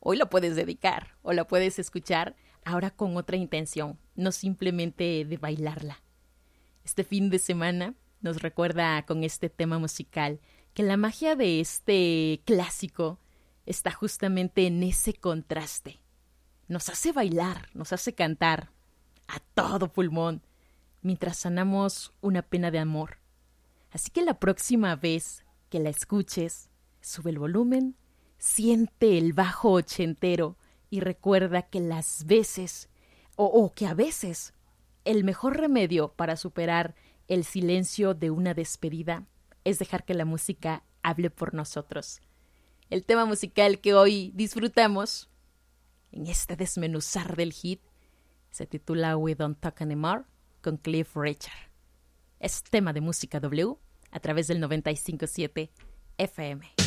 Hoy la puedes dedicar o la puedes escuchar ahora con otra intención, no simplemente de bailarla. Este fin de semana nos recuerda con este tema musical que la magia de este clásico está justamente en ese contraste. Nos hace bailar, nos hace cantar a todo pulmón mientras sanamos una pena de amor. Así que la próxima vez que la escuches, sube el volumen, siente el bajo ochentero y recuerda que las veces, o que a veces, el mejor remedio para superar el silencio de una despedida es dejar que la música hable por nosotros. El tema musical que hoy disfrutamos en este desmenuzar del hit se titula We Don't Talk Anymore con Cliff Richard. Es tema de Música W a través del 95.7 FM.